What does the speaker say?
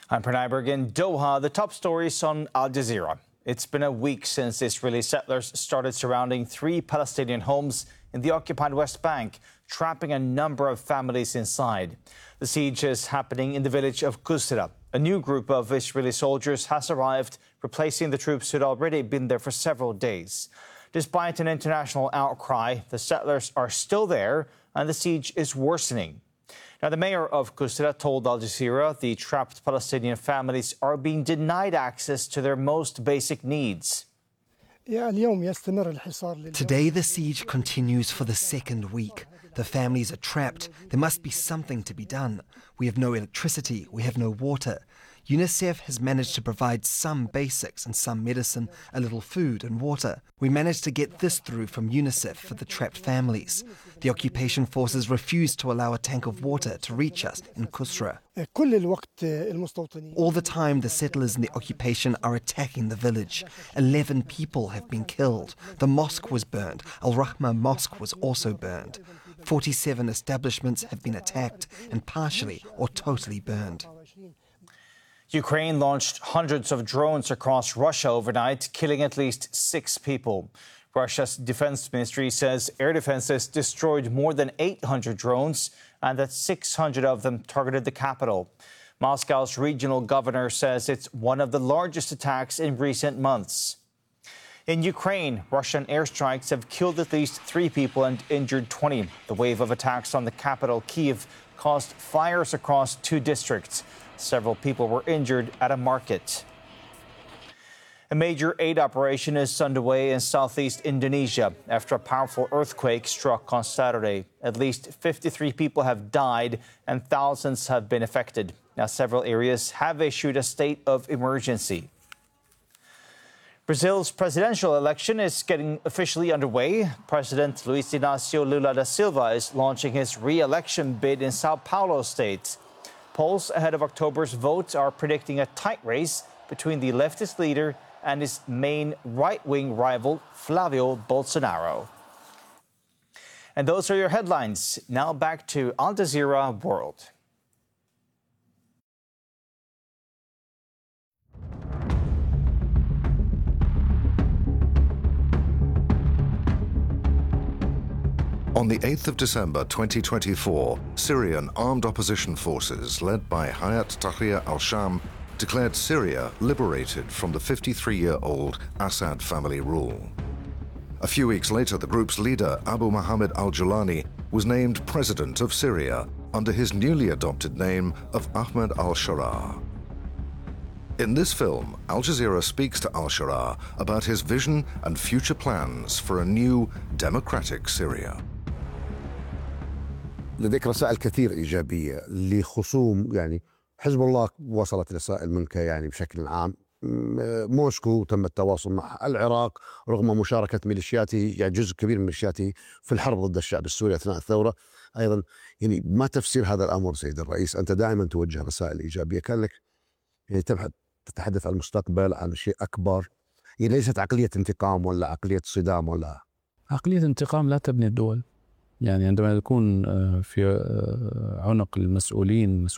I'm Pranay Berg in Doha. The top stories on Al Jazeera. It's been a week since Israeli settlers started surrounding 3 Palestinian homes in the occupied West Bank, trapping a number of families inside. The siege is happening in the village of Qusra. A new group of Israeli soldiers has arrived, replacing the troops who had already been there for several days. Despite an international outcry, the settlers are still there and the siege is worsening. Now, the mayor of Qusra told Al Jazeera the trapped Palestinian families are being denied access to their most basic needs. Today, the siege continues for the second week. The families are trapped. There must be something to be done. We have no electricity. We have no water. UNICEF has managed to provide some basics and some medicine, a little food and water. We managed to get this through from UNICEF for the trapped families. The occupation forces refused to allow a tank of water to reach us in Qusra. All the time, the settlers in the occupation are attacking the village. 11 people have been killed. The mosque was burned. Al-Rahma Mosque was also burned. 47 establishments have been attacked and partially or totally burned. Ukraine launched hundreds of drones across Russia overnight, killing at least 6 people. Russia's defense ministry says air defenses destroyed more than 800 drones and that 600 of them targeted the capital. Moscow's regional governor says it's one of the largest attacks in recent months. In Ukraine, Russian airstrikes have killed at least 3 people and injured 20. The wave of attacks on the capital, Kyiv, caused fires across 2 districts. Several people were injured at a market. A major aid operation is underway in southeast Indonesia after a powerful earthquake struck on Saturday. At least 53 people have died and thousands have been affected. Now, several areas have issued a state of emergency. Brazil's presidential election is getting officially underway. President Luiz Inácio Lula da Silva is launching his re-election bid in Sao Paulo state. Polls ahead of October's vote are predicting a tight race between the leftist leader and his main right-wing rival, Flavio Bolsonaro. And those are your headlines. Now back to Al Jazeera World. On the 8th of December 2024, Syrian armed opposition forces led by Hayat Tahrir al-Sham declared Syria liberated from the 53-year-old Assad family rule. A few weeks later, the group's leader, Abu Mohammed al-Julani, was named president of Syria under his newly adopted name of Ahmed al-Sharaa. In this film, Al Jazeera speaks to al-Sharaa about his vision and future plans for a new democratic Syria. لديك رسائل كثير إيجابية لخصوم حزب الله وصلت رسائل منك بشكل عام. موسكو تم التواصل مع العراق رغم مشاركة ميليشياته جزء كبير من ميليشياته في الحرب ضد الشعب السوري أثناء الثورة. أيضا ما تفسير هذا الأمر سيد الرئيس؟ أنت دائما توجه رسائل إيجابية، كان لك تتحدث عن المستقبل، عن شيء أكبر، ليست عقلية انتقام ولا عقلية صدام ولا عقلية انتقام لا تبني الدول. عندما تكون في عنق المسؤولين